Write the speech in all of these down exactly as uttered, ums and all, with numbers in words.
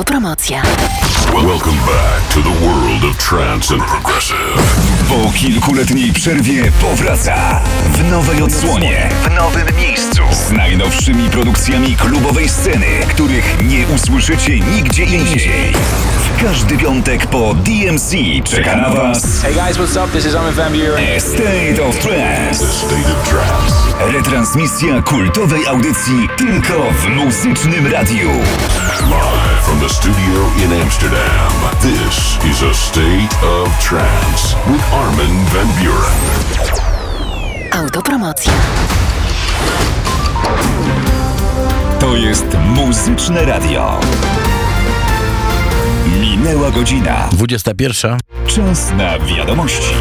Autopromocja. Welcome back to the world of trance and progressive. Po kilkuletniej przerwie powraca w nowej odsłonie, w nowym miejscu, z najnowszymi produkcjami klubowej sceny, których nie usłyszycie nigdzie indziej. W każdy piątek po D M C czeka na Was Hey guys, what's up? This is Armin van Buuren. A State of Trance. The State of Trance. Retransmisja kultowej audycji tylko w Muzycznym Radiu. Live from the studio in Amsterdam. This is A State of Trance with Armin van Buuren. Autopromocja. To jest Muzyczne Radio. Minęła godzina. dwudziesta pierwsza. Czas na wiadomości.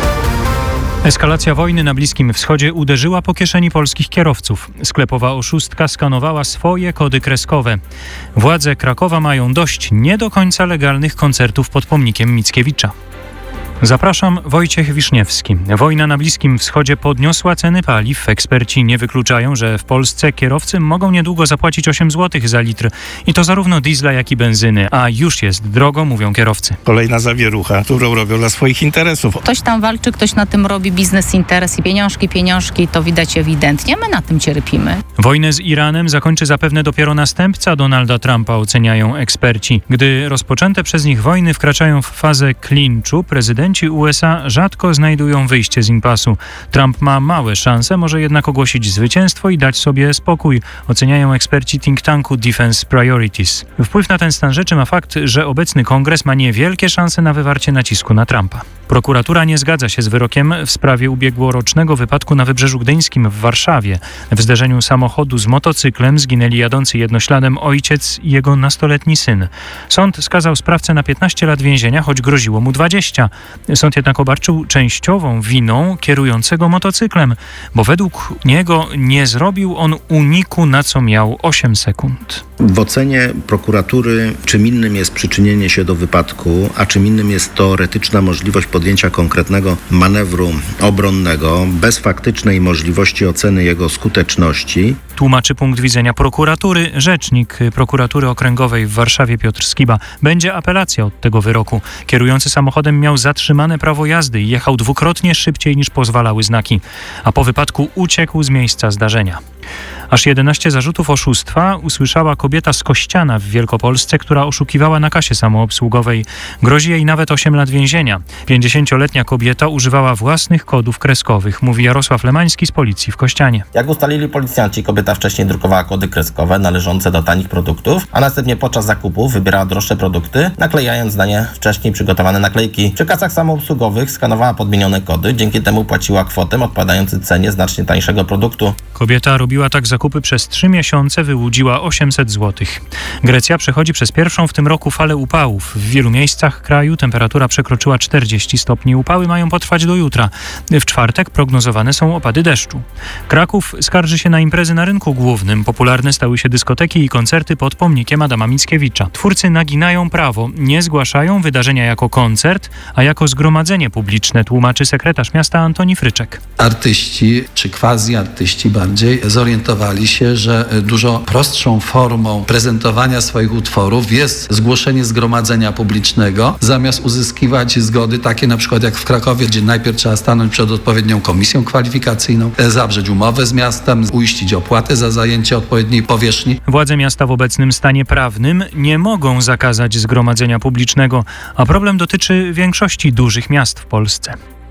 Eskalacja wojny na Bliskim Wschodzie uderzyła po kieszeni polskich kierowców. Sklepowa oszustka skanowała swoje kody kreskowe. Władze Krakowa mają dość nie do końca legalnych koncertów pod pomnikiem Mickiewicza. Zapraszam, Wojciech Wiszniewski. Wojna na Bliskim Wschodzie podniosła ceny paliw. Eksperci nie wykluczają, że w Polsce kierowcy mogą niedługo zapłacić osiem złotych za litr. I to zarówno diesla, jak i benzyny. A już jest drogo, mówią kierowcy. Kolejna zawierucha, którą robią dla swoich interesów. Ktoś tam walczy, ktoś na tym robi biznes, interes i pieniążki, pieniążki, to widać ewidentnie. My na tym cierpimy. Wojnę z Iranem zakończy zapewne dopiero następca Donalda Trumpa, oceniają eksperci. Gdy rozpoczęte przez nich wojny wkraczają w fazę klinczu, prezydenci U S A rzadko znajdują wyjście z impasu. Trump ma małe szanse, może jednak ogłosić zwycięstwo i dać sobie spokój, oceniają eksperci think tanku Defense Priorities. Wpływ na ten stan rzeczy ma fakt, że obecny kongres ma niewielkie szanse na wywarcie nacisku na Trumpa. Prokuratura nie zgadza się z wyrokiem w sprawie ubiegłorocznego wypadku na Wybrzeżu Gdyńskim w Warszawie. W zderzeniu samochodu z motocyklem zginęli jadący jednośladem ojciec i jego nastoletni syn. Sąd skazał sprawcę na piętnaście lat więzienia, choć groziło mu dwadzieścia. Sąd jednak obarczył częściową winą kierującego motocyklem, bo według niego nie zrobił on uniku, na co miał osiem sekund. W ocenie prokuratury czym innym jest przyczynienie się do wypadku, a czym innym jest teoretyczna możliwość podjęcia konkretnego manewru obronnego bez faktycznej możliwości oceny jego skuteczności. Tłumaczy punkt widzenia prokuratury rzecznik prokuratury okręgowej w Warszawie Piotr Skiba. Będzie apelacja od tego wyroku. Kierujący samochodem miał zatrzymane prawo jazdy i jechał dwukrotnie szybciej niż pozwalały znaki, a po wypadku uciekł z miejsca zdarzenia. Aż jedenaście zarzutów oszustwa usłyszała kobieta z Kościana w Wielkopolsce, która oszukiwała na kasie samoobsługowej. Grozi jej nawet osiem lat więzienia. pięćdziesięcioletnia kobieta używała własnych kodów kreskowych, mówi Jarosław Lemański z policji w Kościanie. Jak ustalili policjanci, kobieta wcześniej drukowała kody kreskowe należące do tanich produktów, a następnie podczas zakupu wybierała droższe produkty, naklejając na nie wcześniej przygotowane naklejki. Przy kasach samoobsługowych skanowała podmienione kody, dzięki temu płaciła kwotę odpowiadającą cenie znacznie tańszego produktu. Kobieta robiła tak zakupy przez trzy miesiące, wyłudziła osiemset złotych. Grecja przechodzi przez pierwszą w tym roku falę upałów. W wielu miejscach kraju temperatura przekroczyła czterdzieści stopni. Upały mają potrwać do jutra. W czwartek prognozowane są opady deszczu. Kraków skarży się na imprezy na rynku głównym. Popularne stały się dyskoteki i koncerty pod pomnikiem Adama Mickiewicza. Twórcy naginają prawo. Nie zgłaszają wydarzenia jako koncert, a jako zgromadzenie publiczne, tłumaczy sekretarz miasta Antoni Fryczek. Artyści, czy quasi-artyści bardziej, zorientowali się, że dużo prostszą formą prezentowania swoich utworów jest zgłoszenie zgromadzenia publicznego, zamiast uzyskiwać zgody takie na przykład jak w Krakowie, gdzie najpierw trzeba stanąć przed odpowiednią komisją kwalifikacyjną, zawrzeć umowę z miastem, uiścić opłatę za zajęcie odpowiedniej powierzchni. Władze miasta w obecnym stanie prawnym nie mogą zakazać zgromadzenia publicznego, a problem dotyczy większości dużych miast w Polsce.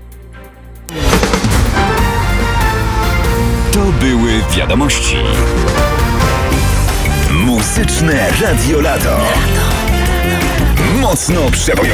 To były wiadomości. Muzyczne Radio Lato. Mocno przebojowe.